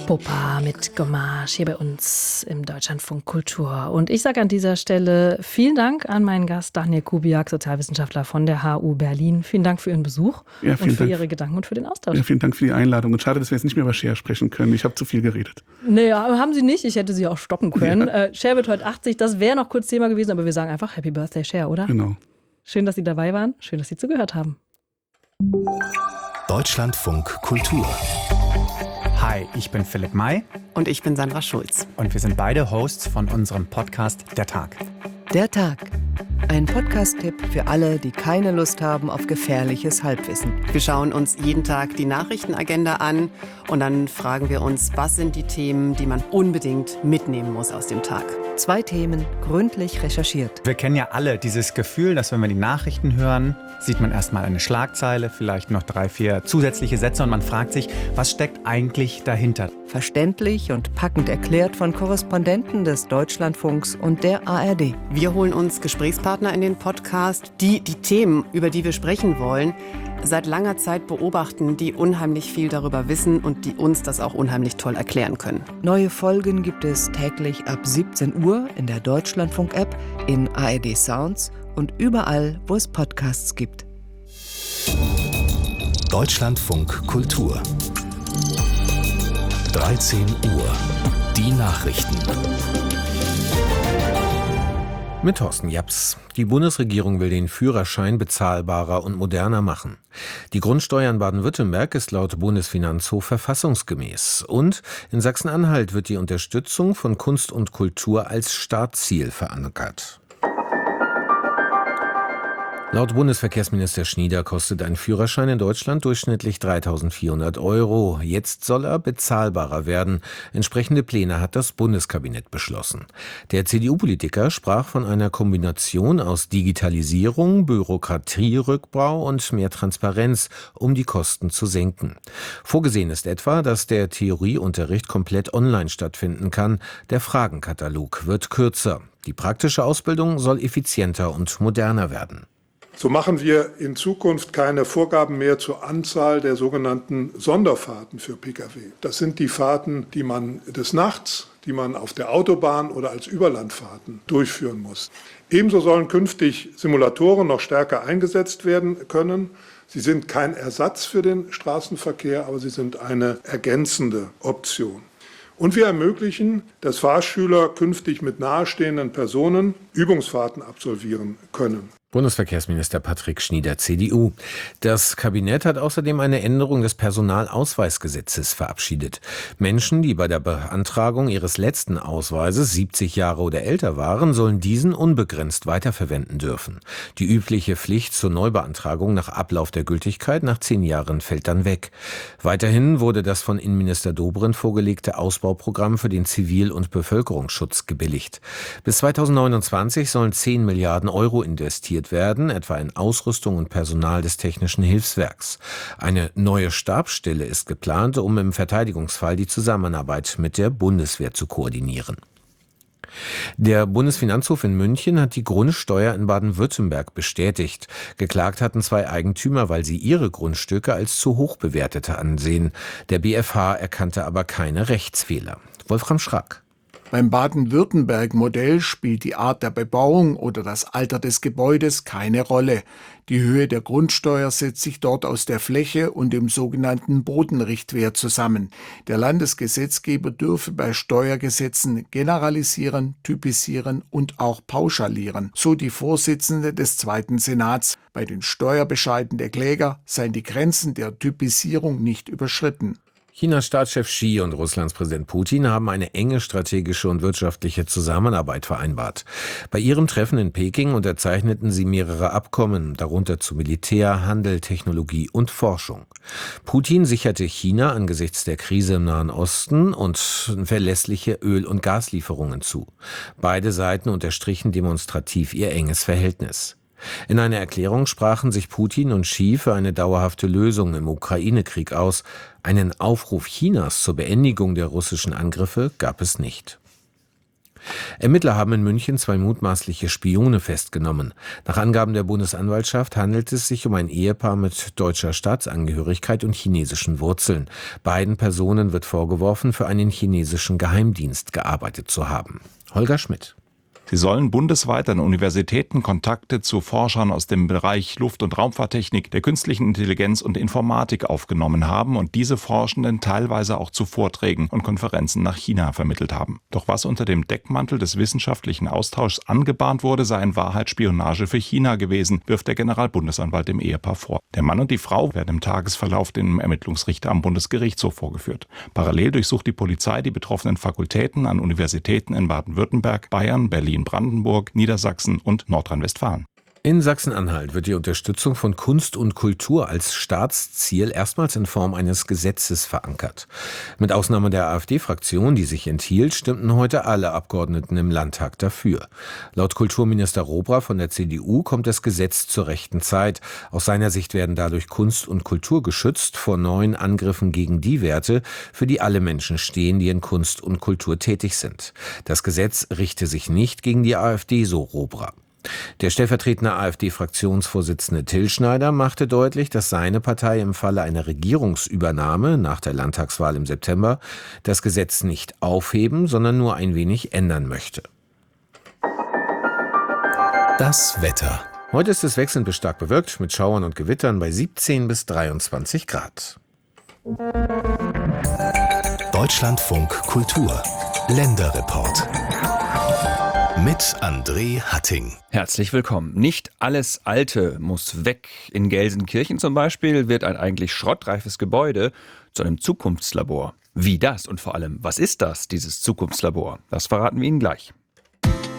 Popa mit Gommage hier bei uns im Deutschlandfunk Kultur. Und ich sage an dieser Stelle vielen Dank an meinen Gast Daniel Kubiak, Sozialwissenschaftler von der HU Berlin. Vielen Dank für Ihren Besuch und für Ihre Gedanken und für den Austausch. Ja, vielen Dank für die Einladung. Und schade, dass wir jetzt nicht mehr über Cher sprechen können. Ich habe zu viel geredet. Nee, haben Sie nicht. Ich hätte Sie auch stoppen können. Ja. Cher wird heute 80. Das wäre noch kurz Thema gewesen, aber wir sagen einfach Happy Birthday Cher, oder? Genau. Schön, dass Sie dabei waren. Schön, dass Sie zugehört haben. Deutschlandfunk Kultur. Hi, ich bin Philipp May. Und ich bin Sandra Schulz. Und wir sind beide Hosts von unserem Podcast Der Tag. Der Tag. Ein Podcast-Tipp für alle, die keine Lust haben auf gefährliches Halbwissen. Wir schauen uns jeden Tag die Nachrichtenagenda an und dann fragen wir uns, was sind die Themen, die man unbedingt mitnehmen muss aus dem Tag. 2 Themen, gründlich recherchiert. Wir kennen ja alle dieses Gefühl, dass wenn wir die Nachrichten hören, sieht man erstmal eine Schlagzeile, vielleicht noch 3, 4 zusätzliche Sätze und man fragt sich, was steckt eigentlich dahinter? Verständlich und packend erklärt von Korrespondenten des Deutschlandfunks und der ARD. Wir holen uns Gesprächspartner in den Podcast, die Themen, über die wir sprechen wollen, seit langer Zeit beobachten, die unheimlich viel darüber wissen und die uns das auch unheimlich toll erklären können. Neue Folgen gibt es täglich ab 17 Uhr in der Deutschlandfunk-App, in ARD Sounds und überall, wo es Podcasts gibt. Deutschlandfunk Kultur. 13 Uhr. Die Nachrichten. Mit Thorsten Japs. Die Bundesregierung will den Führerschein bezahlbarer und moderner machen. Die Grundsteuer in Baden-Württemberg ist laut Bundesfinanzhof verfassungsgemäß. Und in Sachsen-Anhalt wird die Unterstützung von Kunst und Kultur als Startziel verankert. Laut Bundesverkehrsminister Schnieder kostet ein Führerschein in Deutschland durchschnittlich 3.400 €. Jetzt soll er bezahlbarer werden. Entsprechende Pläne hat das Bundeskabinett beschlossen. Der CDU-Politiker sprach von einer Kombination aus Digitalisierung, Bürokratierückbau und mehr Transparenz, um die Kosten zu senken. Vorgesehen ist etwa, dass der Theorieunterricht komplett online stattfinden kann. Der Fragenkatalog wird kürzer. Die praktische Ausbildung soll effizienter und moderner werden. So machen wir in Zukunft keine Vorgaben mehr zur Anzahl der sogenannten Sonderfahrten für Pkw. Das sind die Fahrten, die man des Nachts, die man auf der Autobahn oder als Überlandfahrten durchführen muss. Ebenso sollen künftig Simulatoren noch stärker eingesetzt werden können. Sie sind kein Ersatz für den Straßenverkehr, aber sie sind eine ergänzende Option. Und wir ermöglichen, dass Fahrschüler künftig mit nahestehenden Personen Übungsfahrten absolvieren können. Bundesverkehrsminister Patrick Schnieder, CDU. Das Kabinett hat außerdem eine Änderung des Personalausweisgesetzes verabschiedet. Menschen, die bei der Beantragung ihres letzten Ausweises 70 Jahre oder älter waren, sollen diesen unbegrenzt weiterverwenden dürfen. Die übliche Pflicht zur Neubeantragung nach Ablauf der Gültigkeit nach 10 Jahren fällt dann weg. Weiterhin wurde das von Innenminister Dobrindt vorgelegte Ausbauprogramm für den Zivil- und Bevölkerungsschutz gebilligt. Bis 2029 sollen 10 Milliarden € investiert werden, etwa in Ausrüstung und Personal des Technischen Hilfswerks. Eine neue Stabsstelle ist geplant, um im Verteidigungsfall die Zusammenarbeit mit der Bundeswehr zu koordinieren. Der Bundesfinanzhof in München hat die Grundsteuer in Baden-Württemberg bestätigt. Geklagt hatten 2 Eigentümer, weil sie ihre Grundstücke als zu hoch bewertete ansehen. Der BfH erkannte aber keine Rechtsfehler. Wolfram Schrack. Beim Baden-Württemberg-Modell spielt die Art der Bebauung oder das Alter des Gebäudes keine Rolle. Die Höhe der Grundsteuer setzt sich dort aus der Fläche und dem sogenannten Bodenrichtwert zusammen. Der Landesgesetzgeber dürfe bei Steuergesetzen generalisieren, typisieren und auch pauschalieren, so die Vorsitzende des Zweiten Senats. Bei den Steuerbescheiden der Kläger seien die Grenzen der Typisierung nicht überschritten. Chinas Staatschef Xi und Russlands Präsident Putin haben eine enge strategische und wirtschaftliche Zusammenarbeit vereinbart. Bei ihrem Treffen in Peking unterzeichneten sie mehrere Abkommen, darunter zu Militär, Handel, Technologie und Forschung. Putin sicherte China angesichts der Krise im Nahen Osten und verlässliche Öl- und Gaslieferungen zu. Beide Seiten unterstrichen demonstrativ ihr enges Verhältnis. In einer Erklärung sprachen sich Putin und Xi für eine dauerhafte Lösung im Ukraine-Krieg aus. Einen Aufruf Chinas zur Beendigung der russischen Angriffe gab es nicht. Ermittler haben in München 2 mutmaßliche Spione festgenommen. Nach Angaben der Bundesanwaltschaft handelt es sich um ein Ehepaar mit deutscher Staatsangehörigkeit und chinesischen Wurzeln. Beiden Personen wird vorgeworfen, für einen chinesischen Geheimdienst gearbeitet zu haben. Holger Schmidt. Sie sollen bundesweit an Universitäten Kontakte zu Forschern aus dem Bereich Luft- und Raumfahrttechnik, der künstlichen Intelligenz und Informatik aufgenommen haben und diese Forschenden teilweise auch zu Vorträgen und Konferenzen nach China vermittelt haben. Doch was unter dem Deckmantel des wissenschaftlichen Austauschs angebahnt wurde, sei in Wahrheit Spionage für China gewesen, wirft der Generalbundesanwalt dem Ehepaar vor. Der Mann und die Frau werden im Tagesverlauf dem Ermittlungsrichter am Bundesgerichtshof vorgeführt. Parallel durchsucht die Polizei die betroffenen Fakultäten an Universitäten in Baden-Württemberg, Bayern, Berlin, Brandenburg, Niedersachsen und Nordrhein-Westfalen. In Sachsen-Anhalt wird die Unterstützung von Kunst und Kultur als Staatsziel erstmals in Form eines Gesetzes verankert. Mit Ausnahme der AfD-Fraktion, die sich enthielt, stimmten heute alle Abgeordneten im Landtag dafür. Laut Kulturminister Robra von der CDU kommt das Gesetz zur rechten Zeit. Aus seiner Sicht werden dadurch Kunst und Kultur geschützt vor neuen Angriffen gegen die Werte, für die alle Menschen stehen, die in Kunst und Kultur tätig sind. Das Gesetz richte sich nicht gegen die AfD, so Robra. Der stellvertretende AfD-Fraktionsvorsitzende Till Schneider machte deutlich, dass seine Partei im Falle einer Regierungsübernahme nach der Landtagswahl im September das Gesetz nicht aufheben, sondern nur ein wenig ändern möchte. Das Wetter. Heute ist es wechselnd bis stark bewölkt mit Schauern und Gewittern bei 17 bis 23 Grad. Deutschlandfunk Kultur. Länderreport. Mit André Hatting. Herzlich willkommen. Nicht alles Alte muss weg. In Gelsenkirchen zum Beispiel wird ein eigentlich schrottreifes Gebäude zu einem Zukunftslabor. Wie das und vor allem, was ist das, dieses Zukunftslabor? Das verraten wir Ihnen gleich.